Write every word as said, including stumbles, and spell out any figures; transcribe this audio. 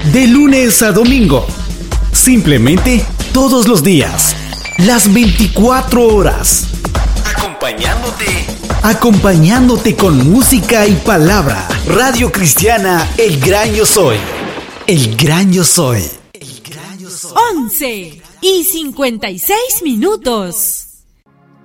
De lunes a domingo. Simplemente todos los días. Las veinticuatro horas. Acompañándote. Acompañándote con música y palabra. Radio Cristiana El Gran Yo Soy. El Gran Yo Soy. El Gran Yo Soy. once y cincuenta y seis minutos.